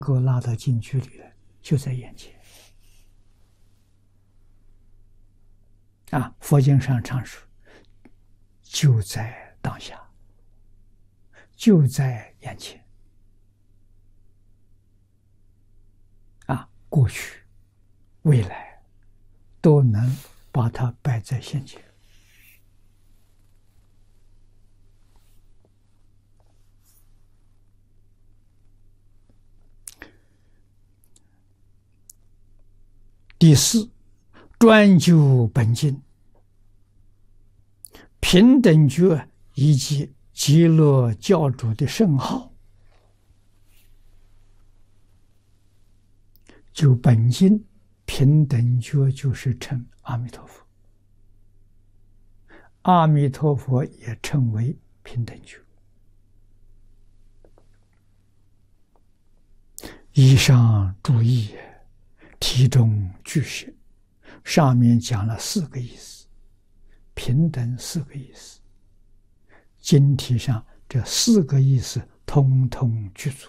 够拉到近距离了，就在眼前。佛经上常说，就在当下，就在眼前。过去、未来都能把它摆在现前。第四，专究本经，平等觉以及极乐教主的圣号，就本经平等觉就是称阿弥陀佛，阿弥陀佛也称为平等觉。以上注意题中具写，上面讲了4个意思，平等4个意思，经题上这4个意思通通具足，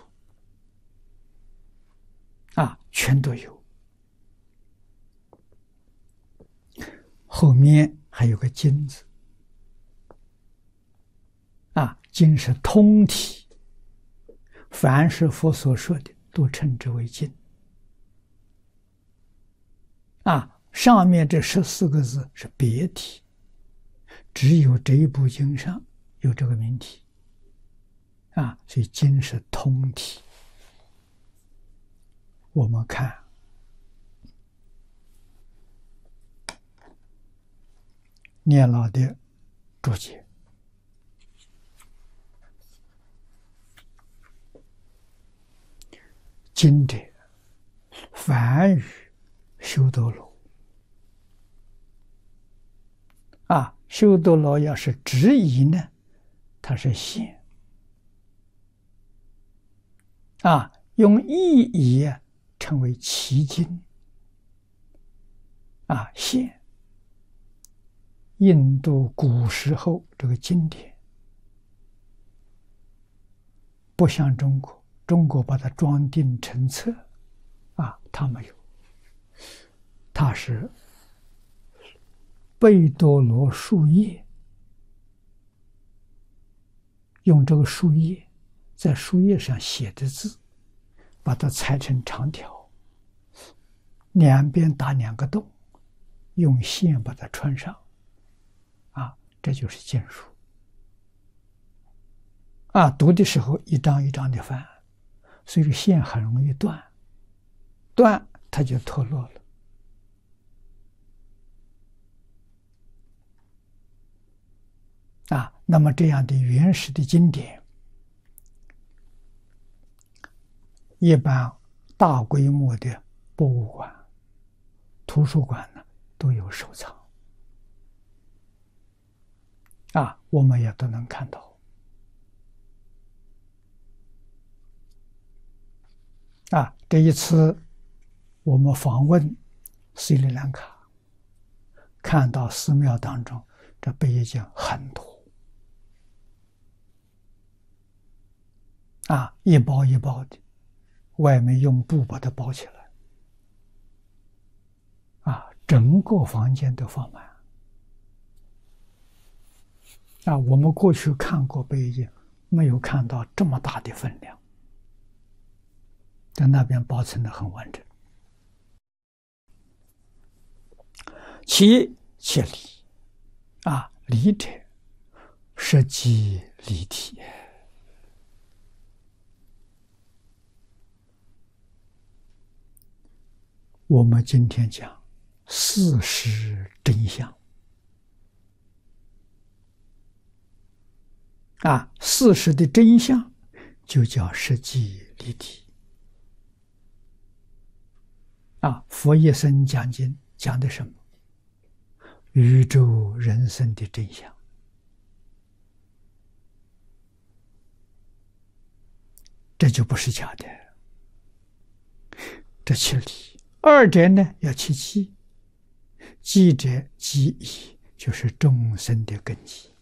全都有。后面还有个经字，经是通体，凡是佛所说的都称之为经。上面这14个字是别题，只有这一部经上有这个名题，所以经是通体。我们看念老的注解，经者，梵语修多罗。修多罗要是直译呢，它是现。用意译称为奇经。现。印度古时候这个经典不像中国，中国把它装订成册，它没有，它是贝多罗树叶，用这个树叶在树叶上写的字，把它裁成长条，两边打2个洞，用线把它穿上，这就是经书。读的时候一张一张的翻，所以线很容易断，它就脱落了。那么这样的原始的经典，一般大规模的博物馆、图书馆呢都有收藏，我们也都能看到。这一次我们访问斯里兰卡，看到寺庙当中这贝叶经很多，一包一包的，外面用布把它包起来，整个房间都放满。我们过去看过贝叶经，没有看到这么大的分量，在那边保存得很完整。其理，理者，实即离体。我们今天讲事实真相，事实的真相就叫实即离体。佛一生讲经讲的什么？宇宙人生的真相。这就不是假的，这其理。二者呢要其机，机者机义，就是众生的根基，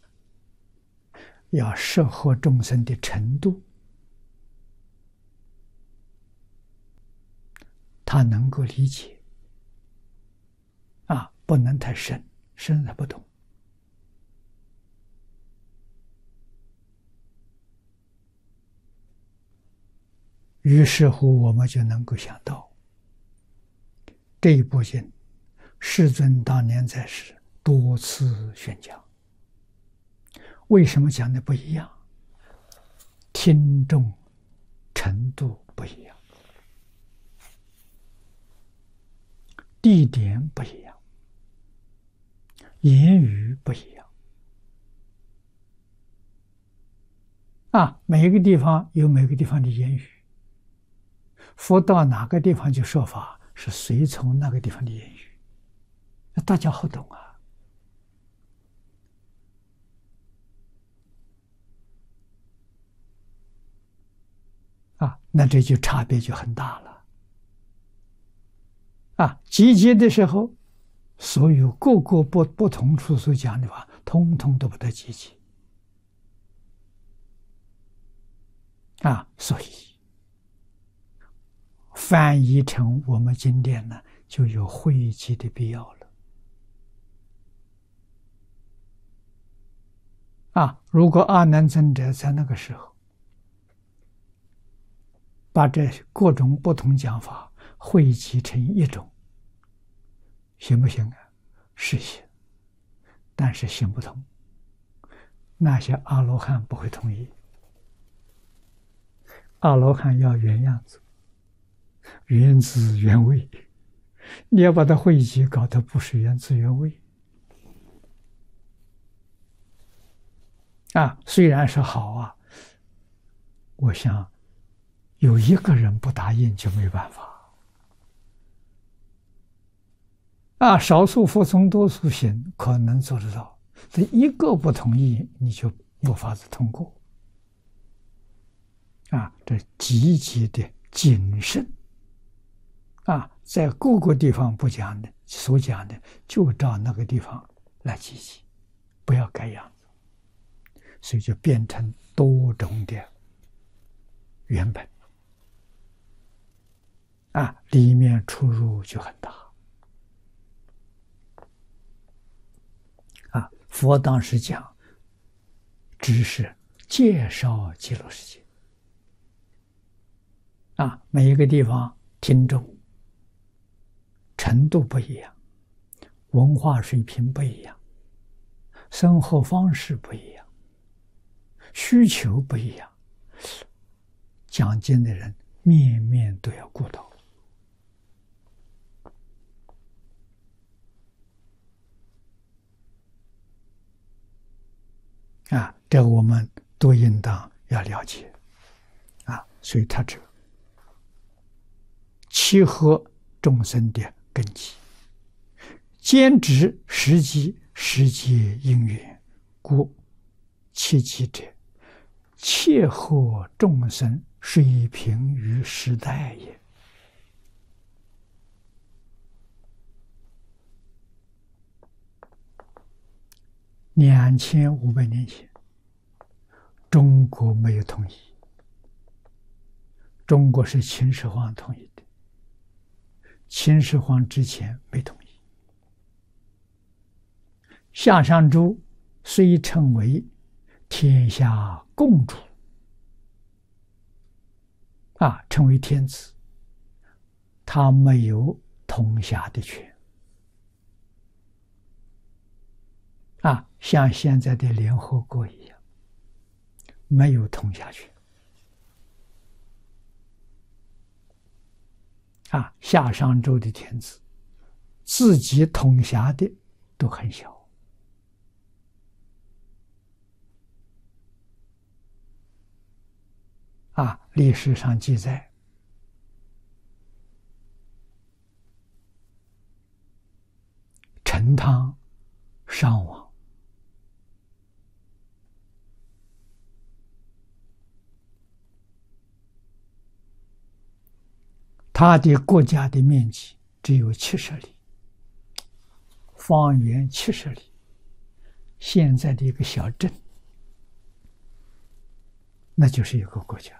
要适合众生的程度， 他能够理解，不能太深，深了不懂。于是乎，我们就能够想到，这一部经，世尊当年在世多次宣讲。为什么讲的不一样？听众程度不一样，地点不一样，言语不一样。每一个地方有每个地方的言语。佛到哪个地方去说法，是随从那个地方的言语，大家好懂那这就差别就很大了。集结的时候，所有各个不同处所讲的话，通通都不得集结。所以翻译成我们经典呢，就有汇集的必要了。如果阿难尊者在那个时候把这各种不同讲法汇集成一种，行不行啊？是行，但是行不通。那些阿罗汉不会同意。阿罗汉要原样子，原汁原味。你要把它汇集，搞得不是原汁原味。虽然是好我想有一个人不答应就没办法。少数服从多数行可能做得到，这一个不同意你就没法子通过。这积极的谨慎在各个地方不讲的，所讲的就照那个地方来积极，不要改样子，所以就变成多种的原本里面出入就很大。佛当时讲，只是介绍极乐世界。每一个地方听众程度不一样，文化水平不一样，生活方式不一样，需求不一样，讲经的人面面都要顾到。这个我们都应当要了解所以他这契合众生的根基，兼执实际，实际因缘，故契机者，切合众生水平与时代也。2500年前，中国没有统一，中国是秦始皇统一的，秦始皇之前没统一。夏商周虽称为天下共主称为天子，他没有统辖的权像现在的联合国一样，没有统辖权夏商周的天子自己统辖的都很小历史上记载，陈汤商王他的国家的面积只有70里，方圆70里，现在的一个小镇，那就是一个国家